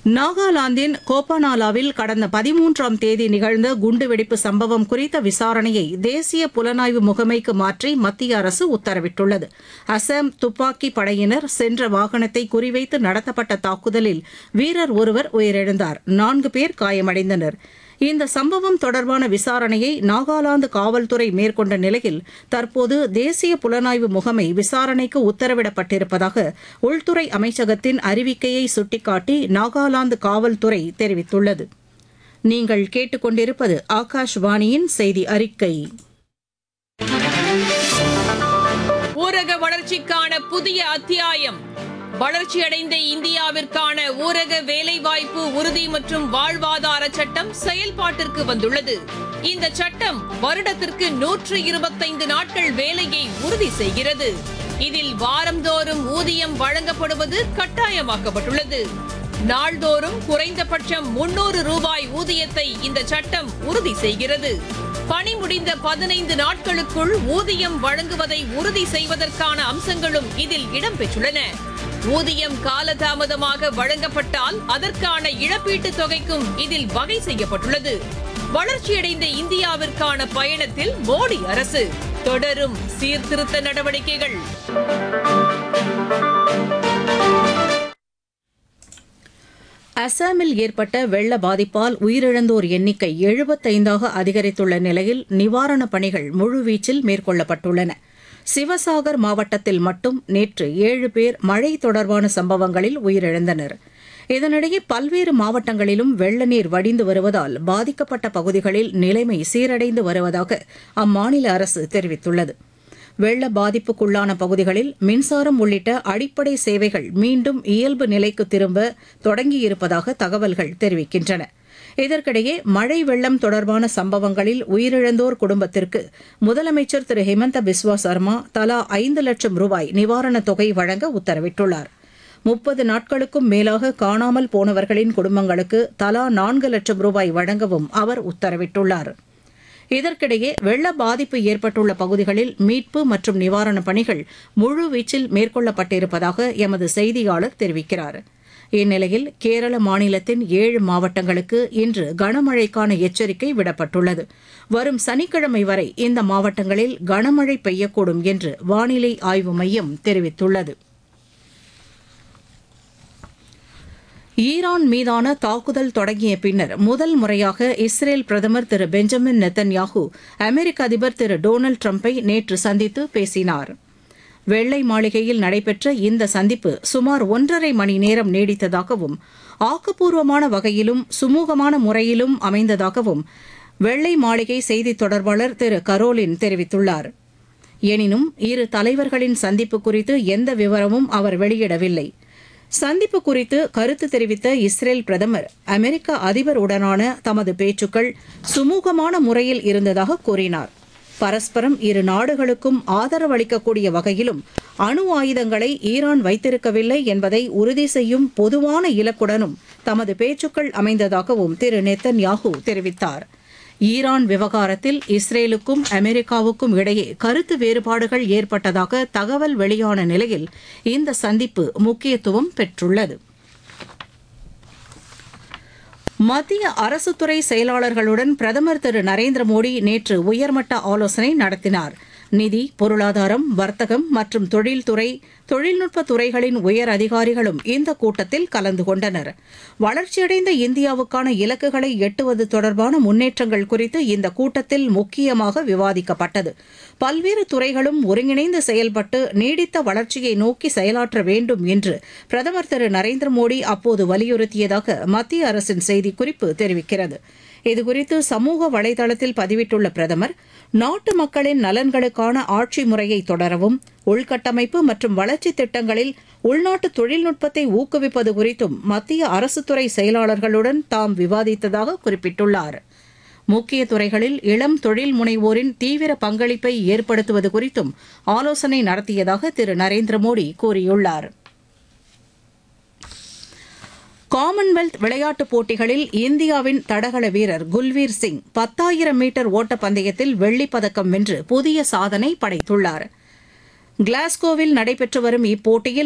நாகாலாந்தின் கோபானாலாவில் கடந்த 13ஆம் தேதி நிகழ்ந்த குண்டுவெடிப்பு சம்பவம் குறித்த விசாரணையை தேசிய புலனாய்வு முகமைக்கு மாற்றி மத்திய அரசு உத்தரவிட்டுள்ளது. அசாம் துப்பாக்கி படையினர் சென்ற வாகனத்தை குறிவைத்து நடத்தப்பட்ட தாக்குதலில் வீரர் ஒருவர் உயிரிழந்தார், 4 பேர் காயமடைந்தனர். இந்த சம்பவம் தொடர்பான விசாரணையை நாகாலாந்து காவல்துறை மேற்கொண்ட நிலையில் தற்போது தேசிய புலனாய்வு முகமை விசாரணைக்கு உத்தரவிடப்பட்டிருப்பதாக உள்துறை அமைச்சகத்தின் அறிவிக்கையை சுட்டிக்காட்டி நாகாலாந்து காவல்துறை தெரிவித்துள்ளது. நீங்கள் கேட்டுக்கொண்டிருப்பது ஆகாஷ்வாணியின் செய்தி அறிக்கை. ஊரக வளர்ச்சிக்கான புதிய அத்தியாயம். வளர்ச்சியடைந்த இந்தியாவிற்கான ஊரக வேலைவாய்ப்பு உறுதி மற்றும் வாழ்வாதார சட்டம் செயல்பாட்டிற்கு வந்துள்ளது. இந்த சட்டம் வருடத்திற்கு 125 நாட்கள் வேலையை உறுதி செய்கிறது. இதில் வாரந்தோறும் ஊதியம் வழங்கப்படுவது கட்டாயமாக்கப்பட்டுள்ளது. நாள்தோறும் குறைந்தபட்சம் 300 ரூபாய் ஊதியத்தை இந்த சட்டம் உறுதி செய்கிறது. பணி முடிந்த 15 நாட்களுக்குள் ஊதியம் வழங்குவதை உறுதி செய்வதற்கான அம்சங்களும் இதில் இடம்பெற்றுள்ளன. ஊதியம் காலதாமதமாக வழங்கப்பட்டால் அதற்கான இழப்பீட்டுத் தொகைக்கும் இதில் வகை செய்யப்பட்டுள்ளது. வளர்ச்சியடைந்த இந்தியாவிற்கான பயணத்தில் மோடி அரசு தொடரும் சீர்திருத்த நடவடிக்கைகள். அசாமில் ஏற்பட்ட வெள்ள பாதிப்பால் உயிரிழந்தோர் எண்ணிக்கை 75ஆக அதிகரித்துள்ள நிலையில் நிவாரணப் பணிகள் முழுவீச்சில் மேற்கொள்ளப்பட்டுள்ளன. சிவசாகர் மாவட்டத்தில் மட்டும் நேற்று 7 பேர் மழை தொடர்பான சம்பவங்களில் உயிரிழந்தனர். இதனிடையே பல்வேறு மாவட்டங்களிலும் வெள்ள நீர் வடிந்து வருவதால் பாதிக்கப்பட்ட பகுதிகளில் நிலைமை சீரடைந்து வருவதாக அம்மாநில அரசு தெரிவித்துள்ளது. வெள்ள பாதிப்புக்குள்ளான பகுதிகளில் மின்சாரம் உள்ளிட்ட அடிப்படை சேவைகள் மீண்டும் இயல்பு நிலைக்கு திரும்ப தொடங்கியிருப்பதாக தகவல்கள் தெரிவிக்கின்றன. இதற்கிடையே மழை வெள்ளம் தொடர்பான சம்பவங்களில் உயிரிழந்தோர் குடும்பத்திற்கு முதலமைச்சர் திரு ஹிமந்த பிஸ்வா சர்மா தலா 5 லட்சம் ரூபாய் நிவாரணத் தொகை வழங்க உத்தரவிட்டுள்ளார். 30 நாட்களுக்கும் மேலாக காணாமல் போனவர்களின் குடும்பங்களுக்கு தலா 4 லட்சம் ரூபாய் வழங்கவும் அவர் உத்தரவிட்டுள்ளார். இதற்கிடையே வெள்ள பாதிப்பு ஏற்பட்டுள்ள பகுதிகளில் மீட்பு மற்றும் நிவாரணப் பணிகள் முழுவீச்சில் மேற்கொள்ளப்பட்டிருப்பதாக எமது செய்தியாளர் தெரிவிக்கிறார். இந்நிலையில் கேரள மாநிலத்தின் 7 மாவட்டங்களுக்கு இன்று கனமழைக்கான எச்சரிக்கை விடப்பட்டுள்ளது. வரும் சனிக்கிழமை வரை இந்த மாவட்டங்களில் கனமழை பெய்யக்கூடும் என்று வானிலை ஆய்வு மையம் தெரிவித்துள்ளது. ஈரான் மீதான தாக்குதல் தொடங்கிய பின்னர் முதல் முறையாக இஸ்ரேல் பிரதமர் திரு பெஞ்சமின் நெத்தன்யாஹூ அமெரிக்க அதிபர் திரு டொனால்டு டிரம்பை நேற்று சந்தித்து பேசினார். வெள்ளை மாளிகையில் நடைபெற்ற இந்த சந்திப்பு சுமார் 1.5 மணி நேரம் நீடித்ததாகவும் ஆக்கப்பூர்வமான வகையிலும் சுமூகமான முறையிலும் அமைந்ததாகவும் வெள்ளை மாளிகை செய்தித் தொடர்பாளர் திரு கரோலின் தெரிவித்துள்ளார். எனினும் இரு தலைவர்களின் சந்திப்பு குறித்து எந்த விவரமும் அவர் வெளியிடவில்லை. சந்திப்பு குறித்து கருத்து தெரிவித்த இஸ்ரேல் பிரதமர் அமெரிக்க அதிபருடனான தமது பேச்சுக்கள் சுமூகமான முறையில் இருந்ததாக கூறினார். பரஸ்பரம் இரு நாடுகளுக்கும் ஆதரவு அளிக்கக்கூடிய வகையிலும் அணு ஆயுதங்களை ஈரான் வைத்திருக்கவில்லை என்பதை உறுதி செய்யும் பொதுவான இலக்குடனும் தமது பேச்சுக்கள் அமைந்ததாகவும் திரு நெத்தன்யாஹூ தெரிவித்தார். ஈரான் விவகாரத்தில் இஸ்ரேலுக்கும் அமெரிக்காவுக்கும் இடையே கருத்து வேறுபாடுகள் ஏற்பட்டதாக தகவல் வெளியான நிலையில் இந்த சந்திப்பு முக்கியத்துவம் பெற்றுள்ளது. மத்திய அரசுத்துறை செயலாளர்களுடன் பிரதமர் திரு நரேந்திர மோடி நேற்று உயர்மட்ட ஆலோசனை நடத்தினார். நிதி, பொருளாதாரம், வர்த்தகம் மற்றும் தொழில்துறை, தொழில்நுட்ப துறைகளின் உயர் அதிகாரிகளும் இந்த கூட்டத்தில் கலந்து கொண்டனர். வளர்ச்சியடைந்த இந்தியாவுக்கான இலக்குகளை எட்டுவது தொடர்பான முன்னேற்றங்கள் குறித்து இந்த கூட்டத்தில் முக்கியமாக விவாதிக்கப்பட்டது. பல்வேறு துறைகளும் ஒருங்கிணைந்து செயல்பட்டு நீடித்த வளர்ச்சியை நோக்கி செயலாற்ற வேண்டும் என்று பிரதமர் திரு நரேந்திர மோடி அப்போது வலியுறுத்தியதாக மத்திய அரசின் செய்திக்குறிப்பு தெரிவிக்கிறது. இதுகுறித்து சமூக வலைதளத்தில் பதிவிட்டுள்ள பிரதமர், நாட்டு மக்களின் நலன்களுக்கான ஆட்சி முறையை தொடரவும், உள்கட்டமைப்பு மற்றும் வளர்ச்சி திட்டங்களில் உள்நாட்டு தொழில்நுட்பத்தை ஊக்குவிப்பது குறித்தும் மத்திய அரசுத்துறை செயலாளர்களுடன் தாம் விவாதித்ததாக குறிப்பிட்டுள்ளார். முக்கிய துறைகளில் இளம் தொழில் முனைவோரின் தீவிர பங்களிப்பை ஏற்படுத்துவது குறித்தும் ஆலோசனை நடத்தியதாக திரு நரேந்திர மோடி கூறியுள்ளார். காமன்வெல்த் விளையாட்டுப் போட்டிகளில் இந்தியாவின் தடகள வீரர் குல்வீர் சிங் 10,000 மீட்டர் ஓட்டப் பந்தயத்தில் வெள்ளிப் பதக்கம் வென்று புதிய சாதனை படைத்துள்ளார். கிளாஸ்கோவில் நடைபெற்று வரும் இப்போட்டியில்